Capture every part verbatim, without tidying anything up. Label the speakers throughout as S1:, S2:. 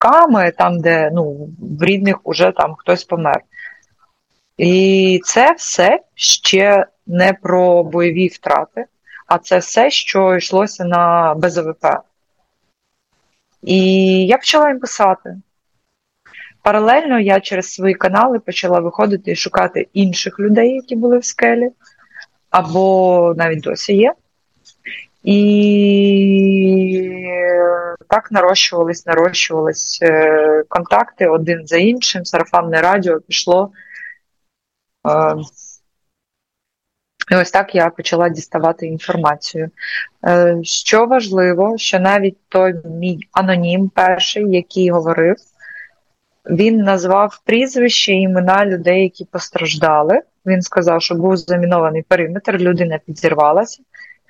S1: батьками, там, де ну, в рідних уже там хтось помер. І це все ще не про бойові втрати, а це все, що йшлося на Б З В П. І я почала їм писати. Паралельно я через свої канали почала виходити і шукати інших людей, які були в скелі, або навіть досі є. І так нарощувались, нарощувались контакти один за іншим, сарафанне радіо пішло. І ось так я почала діставати інформацію. Що важливо, що навіть той мій анонім перший, який говорив, він назвав прізвище і імена людей, які постраждали. Він сказав, що був замінований периметр, людина підірвалася.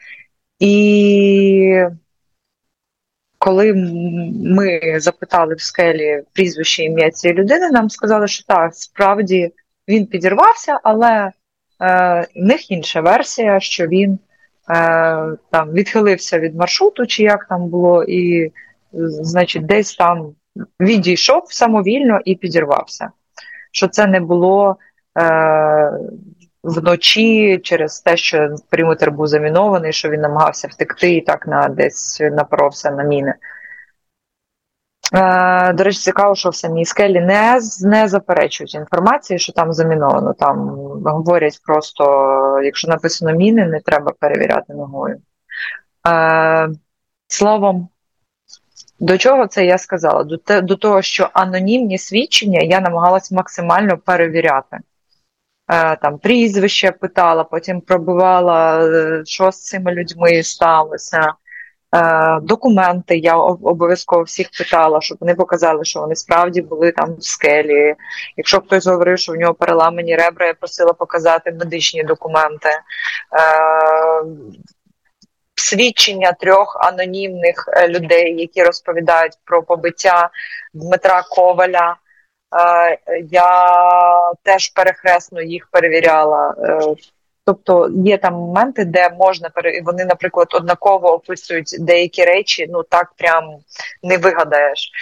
S1: І коли ми запитали в скелі прізвище, ім'я цієї людини, нам сказали, що так, справді він підірвався, але е, в них інша версія, що він е, там відхилився від маршруту, чи як там було, і, значить, десь там відійшов самовільно і підірвався. Що це не було е, вночі через те, що периметр був замінований, що він намагався втекти і так на, десь напоровся на міни. Е, до речі, цікаво, що в самій скелі не, не заперечують інформації, що там заміновано. Там говорять просто, якщо написано міни, не треба перевіряти ногою. Е, словом, до чого це я сказала? До, те, до того, що анонімні свідчення я намагалась максимально перевіряти. Е, там прізвище питала, потім пробивала, що з цими людьми сталося. Е, документи я обов'язково всіх питала, щоб вони показали, що вони справді були там в скелі. Якщо хтось говорив, що в нього переламані ребра, я просила показати медичні документи. Е, свідчення трьох анонімних людей, які розповідають про побиття Дмитра Коваля. Я теж перехресно їх перевіряла. Тобто є там моменти, де можна, вони, наприклад, однаково описують деякі речі, ну так прям не вигадаєш.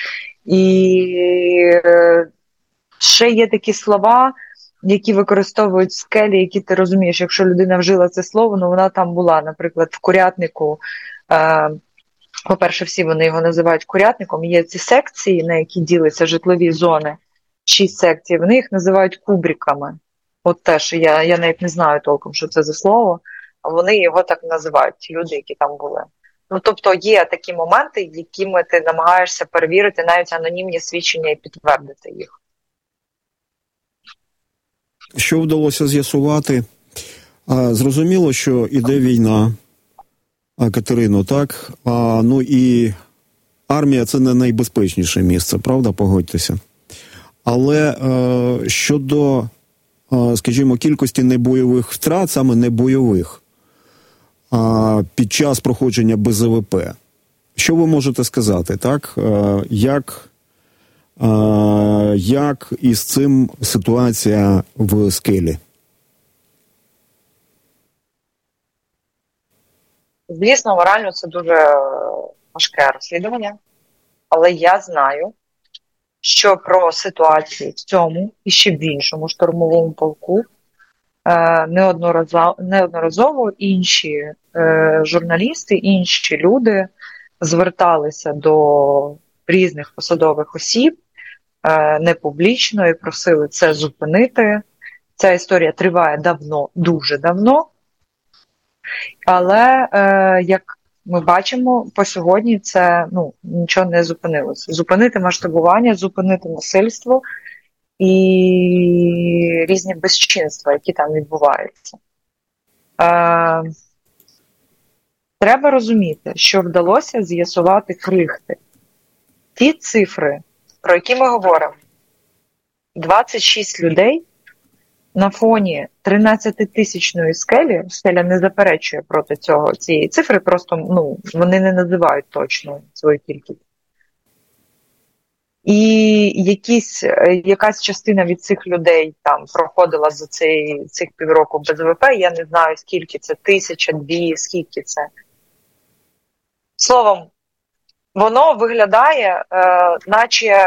S1: І ще є такі слова, які використовують в скелі, які ти розумієш, якщо людина вжила це слово, ну вона там була, наприклад, в курятнику, е, по-перше, всі вони його називають курятником, є ці секції, на які діляться житлові зони, шість секцій, вони їх називають кубриками. От теж, я, я навіть не знаю толком, що це за слово, а вони його так називають, ті люди, які там були. Ну, тобто є такі моменти, якими ти намагаєшся перевірити навіть анонімні свідчення і підтвердити їх.
S2: Що вдалося з'ясувати? Зрозуміло, що іде війна, Катерино, так? А, ну і армія – це не найбезпечніше місце, правда? Погодьтеся. Але е, щодо, е, скажімо, кількості небойових втрат, саме небойових, е, під час проходження Б З В П, що ви можете сказати, так? Е, як... Як із цим ситуація в скелі?
S1: Звісно, морально це дуже важке розслідування, але я знаю, що про ситуацію в цьому і ще в іншому штурмовому полку неодноразово, неодноразово інші журналісти, інші люди зверталися до різних посадових осіб, не публічно, і просили це зупинити. Ця історія триває давно, дуже давно. Але, е, як ми бачимо, по сьогодні це ну, нічого не зупинилося. Зупинити масштабування, зупинити насильство і різні безчинства, які там відбуваються. Е, треба розуміти, що вдалося з'ясувати крихти. Ті цифри, про які ми говоримо, двадцять шість людей на фоні тринадцятитисячної скелі, скеля не заперечує проти цього, цієї цифри, просто ну, вони не називають точно свою кількість. І якісь, якась частина від цих людей там проходила за цей, цих півроку Б З В П, я не знаю, скільки це, тисяча, дві, скільки це. Словом, воно виглядає, е, наче